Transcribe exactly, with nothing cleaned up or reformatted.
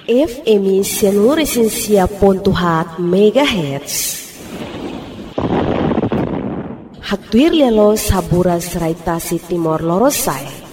F M Seluruh Pontuhat Megahertz. Haktuir lialo sabura seraitasi Timor Lorosai.